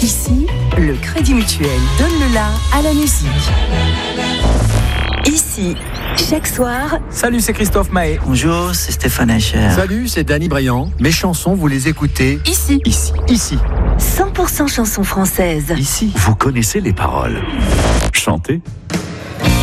Ici, le Crédit Mutuel donne le la à la musique. Ici, chaque soir... Salut, c'est Christophe Mahé. Bonjour, c'est Stéphane Eicher. Salut, c'est Danny Briand. Mes chansons, vous les écoutez Ici. Ici. 100% chansons françaises. Ici. Vous connaissez les paroles. Chantez.